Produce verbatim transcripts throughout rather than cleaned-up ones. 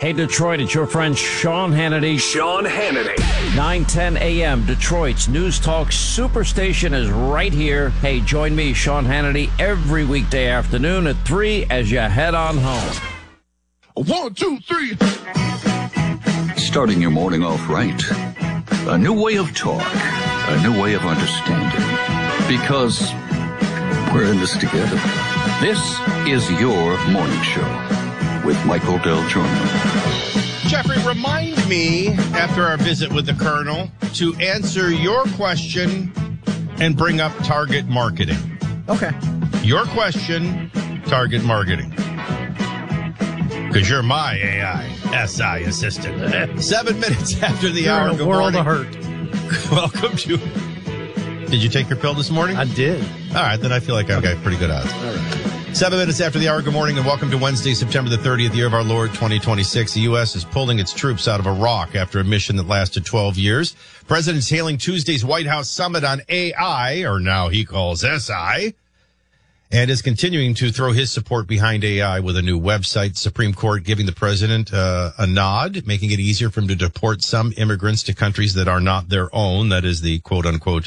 Hey, Detroit, it's your friend Sean Hannity. Sean Hannity. nine ten a.m. Detroit's News Talk Superstation is right here. Hey, join me, Sean Hannity, every weekday afternoon at three as you head on home. One, two, three. Starting your morning off right. A new way of talk. A new way of understanding. Because we're in this together. This is your morning show with Michael Del Giorno. Jeffrey, remind me, after our visit with the Colonel, to answer your question and bring up target marketing. Okay. Your question, target marketing. Because you're my A I, S I assistant. Seven minutes after the You're hour. in a Good world morning. of hurt. Welcome to... Did you take your pill this morning? I did. All right, then I feel like I've got pretty good odds. All right. Seven minutes after the hour, good morning, and welcome to Wednesday, September the thirtieth, year of our Lord, twenty twenty-six. The U S is pulling its troops out of Iraq after a mission that lasted twelve years. President's hailing Tuesday's White House summit on A I, or now he calls S I, and is continuing to throw his support behind A I with a new website. Supreme Court giving the president uh, a nod, making it easier for him to deport some immigrants to countries that are not their own. That is the quote-unquote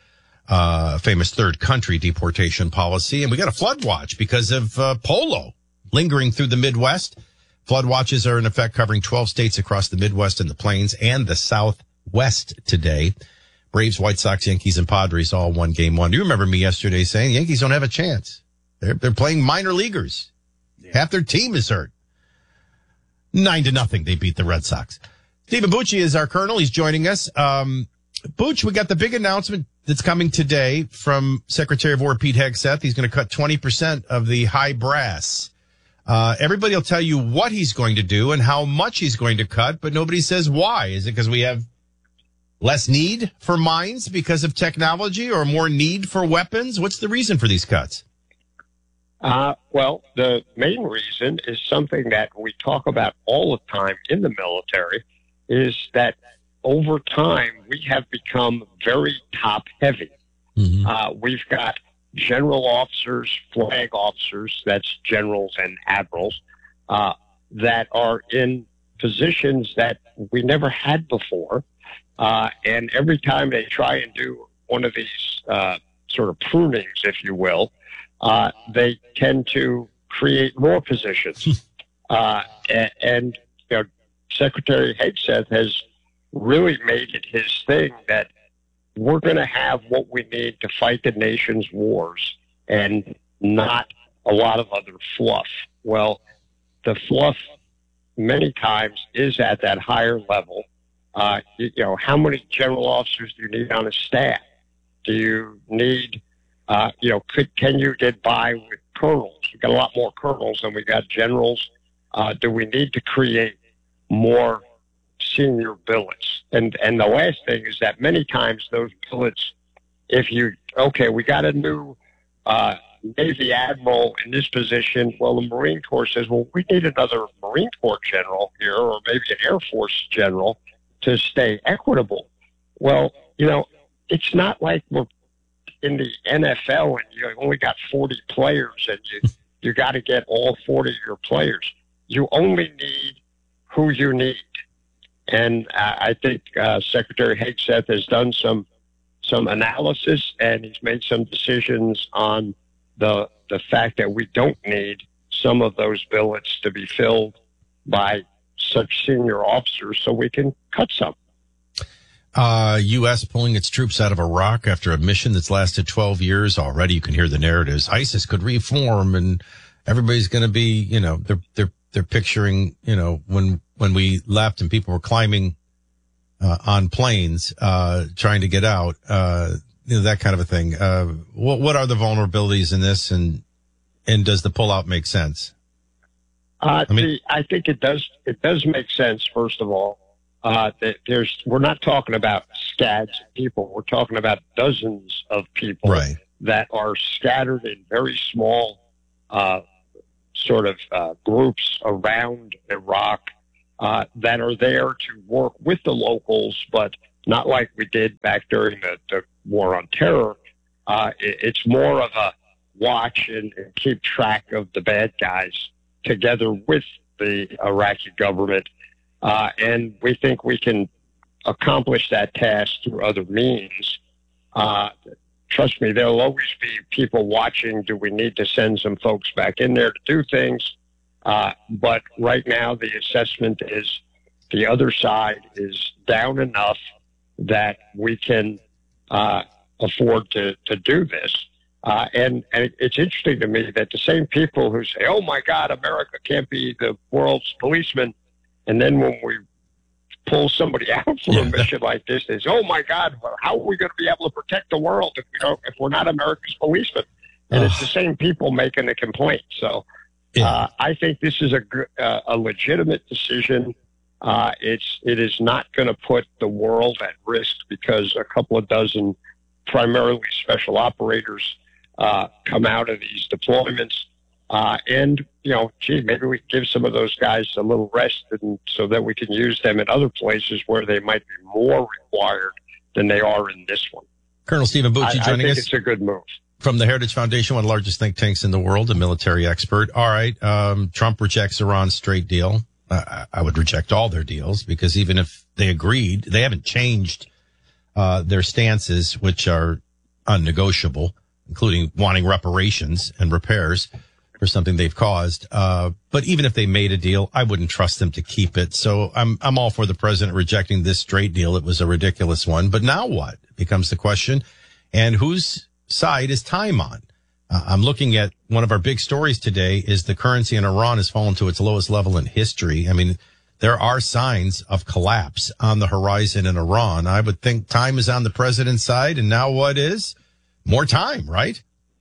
Uh, famous third country deportation policy. And we got a flood watch because of uh, polo lingering through the Midwest. Flood watches are in effect covering twelve states across the Midwest and the Plains and the Southwest today. Braves, White Sox, Yankees, and Padres all won game one. Do you remember me yesterday saying the Yankees don't have a chance? They're, they're playing minor leaguers. Yeah. Half their team is hurt. Nine to nothing. They beat the Red Sox. Stephen Bucci is our colonel. He's joining us. Um, Booch, we got the big announcement that's coming today from Secretary of War Pete Hegseth. He's going to cut twenty percent of the high brass. Uh, everybody will tell you what he's going to do and how much he's going to cut, but nobody says why. Is it because we have less need for mines because of technology or more need for weapons? What's the reason for these cuts? Uh, well, the main reason is something that we talk about all the time in the military, is that over time, we have become very top-heavy. Mm-hmm. Uh, we've got general officers, flag officers, that's generals and admirals, uh, that are in positions that we never had before. Uh, and every time they try and do one of these uh, sort of prunings, if you will, uh, they tend to create more positions. uh, and, and you know, Secretary Hegseth has really made it his thing that we're going to have what we need to fight the nation's wars and not a lot of other fluff. Well, the fluff many times is at that higher level. Uh, you, you know, how many general officers do you need on a staff? Do you need, uh, you know, could, can you get by with colonels? We've got a lot more colonels than we got generals. Uh, do we need to create more senior billets? And and the last thing is that many times those billets, if you, okay, we got a new uh, Navy admiral in this position, well, the Marine Corps says, well, we need another Marine Corps general here, or maybe an Air Force general to stay equitable. Well, you know, it's not like we're in the N F L and you only got forty players and you, you got to get all forty of your players. You only need who you need. And uh, I think uh, Secretary Hegseth has done some some analysis, and he's made some decisions on the the fact that we don't need some of those billets to be filled by such senior officers, so we can cut some. Uh, U S pulling its troops out of Iraq after a mission that's lasted twelve years. Already you can hear the narratives. ISIS could reform, and everybody's going to be, you know, they're they're they're picturing, you know, when when we left and people were climbing uh, on planes, uh, trying to get out, uh, you know, that kind of a thing. Uh, what, what are the vulnerabilities in this, and, and does the pullout make sense? Uh, I mean, the, I think it does, it does make sense, first of all. Uh, that there's, we're not talking about scads of people. We're talking about dozens of people right. that are scattered in very small, uh, sort of, uh, groups around Iraq. Uh, that are there to work with the locals, but not like we did back during the, the war on terror. Uh, it, it's more of a watch and, and keep track of the bad guys together with the the Iraqi government. Uh, and we think we can accomplish that task through other means. Uh, trust me, there'll always be people watching. Do we need to send some folks back in there to do things? Uh, but right now, the assessment is the other side is down enough that we can uh, afford to, to do this. Uh, and, and it's interesting to me that the same people who say, oh, my God, America can't be the world's policeman. And then when we pull somebody out from Yeah. a mission like this, they say, oh, my God, well, how are we going to be able to protect the world if, we don't, if we're not America's policeman? And it's the same people making the complaint. So Yeah. uh, I think this is a, gr- uh, a legitimate decision. Uh, it's, it is not going to put the world at risk because a couple of dozen primarily special operators uh, come out of these deployments. Uh, and, you know, gee, maybe we give some of those guys a little rest and so that we can use them in other places where they might be more required than they are in this one. Colonel Stephen I, Bucci I joining think us it's a good move. from the Heritage Foundation, one of the largest think tanks in the world, a military expert. All right. Um, Trump rejects Iran's trade deal. Uh, I would reject all their deals because even if they agreed, they haven't changed uh, their stances, which are unnegotiable, including wanting reparations and repairs for something they've caused. Uh, but even if they made a deal, I wouldn't trust them to keep it. So I'm, I'm all for the president rejecting this trade deal. It was a ridiculous one. But now what becomes the question? And whose side is time on? Uh, I'm looking at one of our big stories today is the currency in Iran has fallen to its lowest level in history. I mean, there are signs of collapse on the horizon in Iran. I would think time is on the president's side. And now what is? More time, right?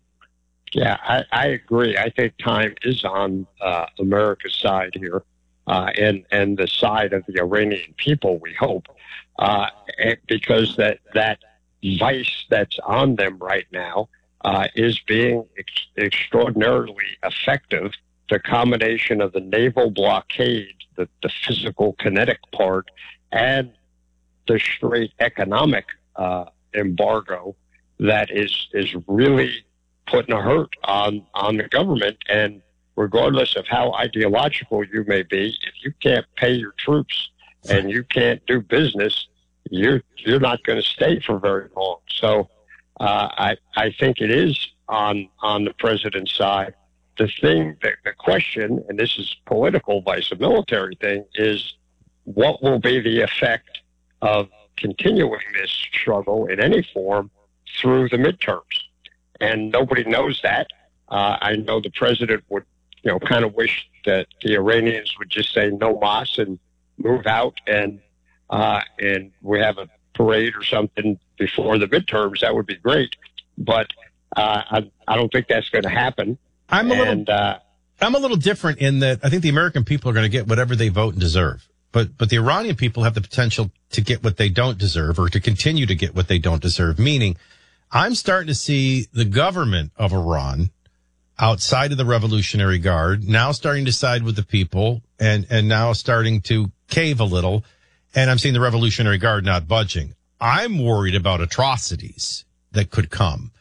Yeah, I, I agree. I think time is on uh, America's side here, uh, and and the side of the Iranian people. We hope, uh, and because that that vice that's on them right now uh, is being ex- extraordinarily effective. The combination of the naval blockade, the, the physical kinetic part, and the straight economic uh, embargo that is is really putting a hurt on, on the government. And regardless of how ideological you may be, if you can't pay your troops and you can't do business, you're you're not going to stay for very long. So uh, I I think it is on on the president's side. The thing, the, the question, and this is political vice a military thing, is what will be the effect of continuing this struggle in any form through the midterms? And nobody knows that. Uh, I know the president would, you know, kind of wish that the Iranians would just say no mas and move out, and uh, and we have a parade or something before the midterms. That would be great, but uh, I, I don't think that's going to happen. I'm a and, little, uh, I'm a little different in that I think the American people are going to get whatever they vote and deserve. But, but the Iranian people have the potential to get what they don't deserve or to continue to get what they don't deserve. Meaning I'm starting to see the government of Iran outside of the Revolutionary Guard now starting to side with the people and, and now starting to cave a little. And I'm seeing the Revolutionary Guard not budging. I'm worried about atrocities that could come,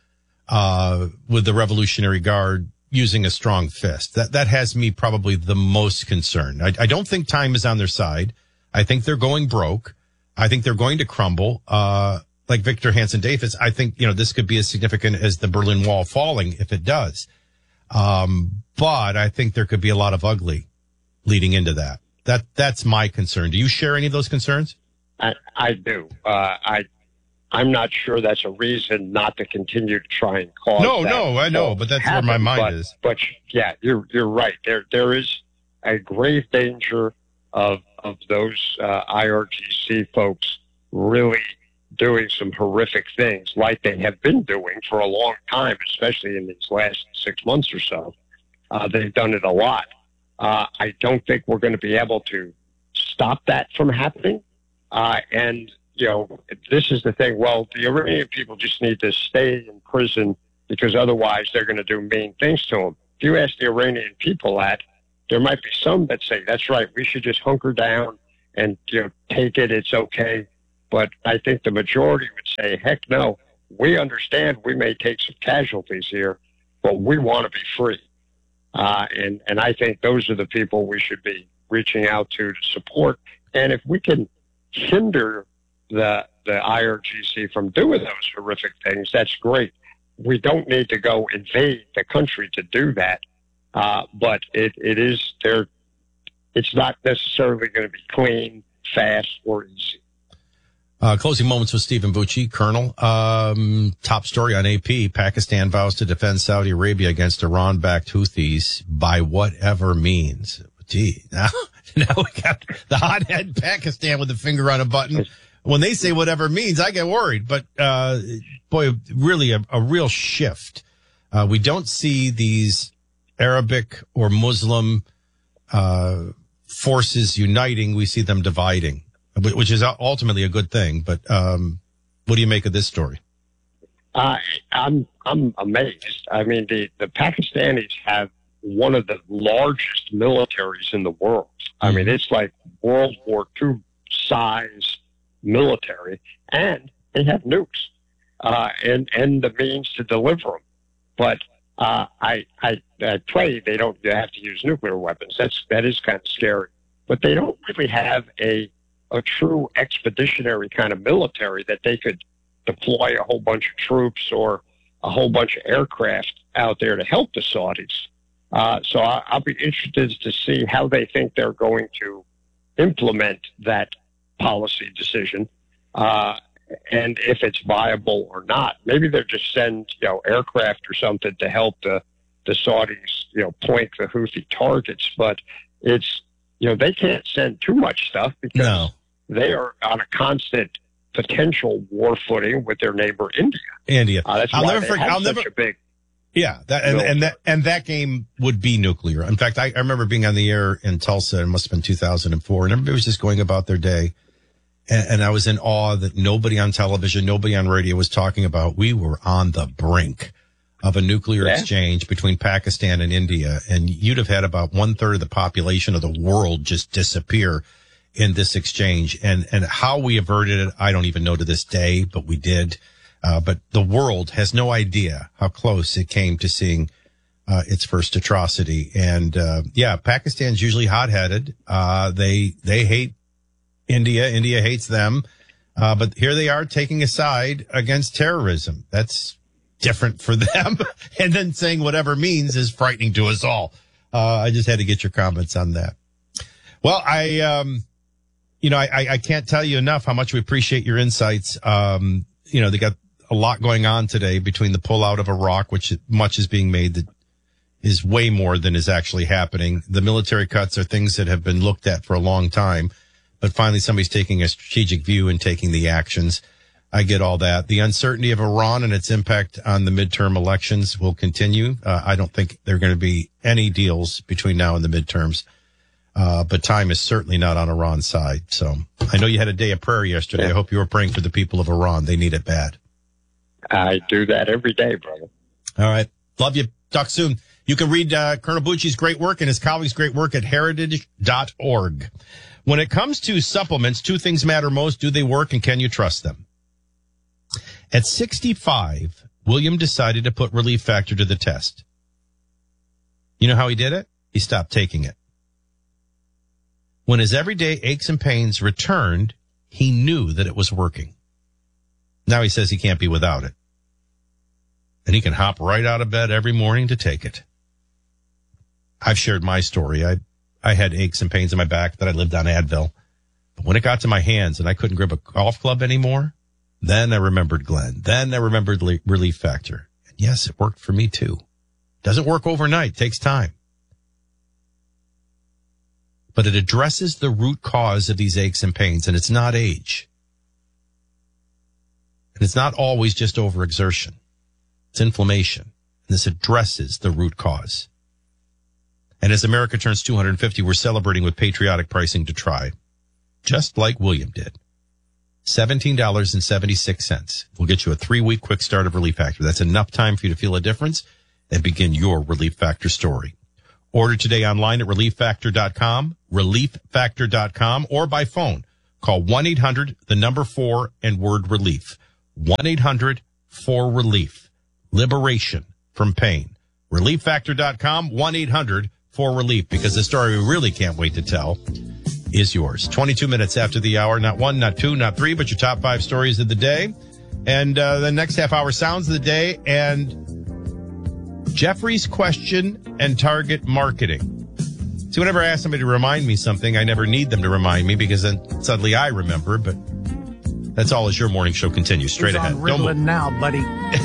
uh, with the Revolutionary Guard using a strong fist. That that has me probably the most concerned. I, I don't think time is on their side. I think they're going broke. I think they're going to crumble. Uh, like Victor Hansen Davis, I think, you know, this could be as significant as the Berlin Wall falling if it does. Um, but I think there could be a lot of ugly leading into that. That that's my concern. Do you share any of those concerns? I, I do. Uh, I I'm not sure that's a reason not to continue to try and cause. No, that no, I know, to but that's happen. where my mind but, is. But yeah, you're you're right. There there is a grave danger of of those uh, I R G C folks really doing some horrific things like they have been doing for a long time, especially in these last six months or so. Uh, they've done it a lot. Uh, I don't think we're going to be able to stop that from happening. Uh, and you know, this is the thing. Well, the Iranian people just need to stay in prison because otherwise they're going to do mean things to them. If you ask the Iranian people that, there might be some that say, that's right, we should just hunker down and, you know, take it, it's okay. But I think the majority would say, heck no, we understand we may take some casualties here, but we want to be free. Uh, and, and I think those are the people we should be reaching out to to support. And if we can hinder the the I R G C from doing those horrific things, that's great. We don't need to go invade the country to do that, uh, but it, it is there. It's not necessarily going to be clean, fast, or easy. Uh, closing moments with Stephen Bucci, Colonel. Um, top story on A P: Pakistan vows to defend Saudi Arabia against Iran-backed Houthis by whatever means. Gee, now, now we got the hothead Pakistan with the finger on a button. When they say whatever means, I get worried. But, uh, boy, really a, a real shift. Uh, we don't see these Arabic or Muslim, uh, forces uniting. We see them dividing, which is ultimately a good thing. But, um, what do you make of this story? Uh, I'm, I'm amazed. I mean, the, the Pakistanis have one of the largest militaries in the world. I mm-hmm. mean, it's like World War Two size military, and they have nukes uh, and and the means to deliver them. But uh, I, I I pray they don't have to use nuclear weapons. That's that is kind of scary. But they don't really have a a true expeditionary kind of military that they could deploy a whole bunch of troops or a whole bunch of aircraft out there to help the Saudis. Uh, so I, I'll be interested to see how they think they're going to implement that policy decision, uh, and if it's viable or not. Maybe they'll just send, you know, aircraft or something to help the, the Saudis, you know, point the Houthi targets. But it's, you know, they can't send too much stuff because no. they are on a constant potential war footing with their neighbor India. India. Uh, that's I'll why never they forget. have I'll such never. a big. Yeah, that, and, and that and that game would be nuclear. In fact, I, I remember being on the air in Tulsa. It must have been two thousand four, and everybody was just going about their day. And, and I was in awe that nobody on television, nobody on radio was talking about we were on the brink of a nuclear yeah. exchange between Pakistan and India. And you'd have had about one third of the population of the world just disappear in this exchange. And, and how we averted it, I don't even know to this day, but we did. Uh, but the world has no idea how close it came to seeing uh, its first atrocity. And, uh, yeah, Pakistan's usually hot-headed. Uh, they, they hate India. India hates them. Uh, but here they are taking a side against terrorism. That's different for them. And then saying whatever means is frightening to us all. Uh, I just had to get your comments on that. Well, I, um, you know, I, I can't tell you enough how much we appreciate your insights. Um, you know, they got a lot going on today between the pullout of Iraq, which much is being made that is way more than is actually happening. The military cuts are things that have been looked at for a long time, but finally somebody's taking a strategic view and taking the actions. I get all that. The uncertainty of Iran and its impact on the midterm elections will continue. Uh, I don't think there are going to be any deals between now and the midterms. Uh, but time is certainly not on Iran's side. So I know you had a day of prayer yesterday. I hope you were praying for the people of Iran. They need it bad. I do that every day, brother. All right. Love you. Talk soon. You can read uh, Colonel Bucci's great work and his colleagues' great work at heritage dot org. When it comes to supplements, two things matter most. Do they work and can you trust them? At sixty-five, William decided to put Relief Factor to the test. You know how he did it? He stopped taking it. When his everyday aches and pains returned, he knew that it was working. Now he says he can't be without it. And he can hop right out of bed every morning to take it. I've shared my story. I I had aches and pains in my back that I lived on Advil. But when it got to my hands and I couldn't grip a golf club anymore, then I remembered Glenn. Then I remembered Le- Relief Factor. And yes, it worked for me too. Doesn't work overnight. Takes time. But it addresses the root cause of these aches and pains, and it's not age. And it's not always just overexertion. It's inflammation. And this addresses the root cause. And as America turns two hundred fifty, we're celebrating with patriotic pricing to try, just like William did. seventeen dollars and seventy-six cents. We'll get you a three-week quick start of Relief Factor. That's enough time for you to feel a difference and begin your Relief Factor story. Order today online at relief factor dot com, relief factor dot com, or by phone. Call one eight hundred, the number four, and word relief. one eight hundred, four relief. Liberation from pain. relief factor dot com, one eight hundred, for relief, because the story we really can't wait to tell is yours. twenty-two minutes after the hour, not one, not two, not three, but your top five stories of the day. And uh, the next half hour, sounds of the day, and Jeffrey's question and target marketing. See, whenever I ask somebody to remind me something, I never need them to remind me, because then suddenly I remember. But that's all as your morning show continues. Straight ahead. Ritalin now, buddy.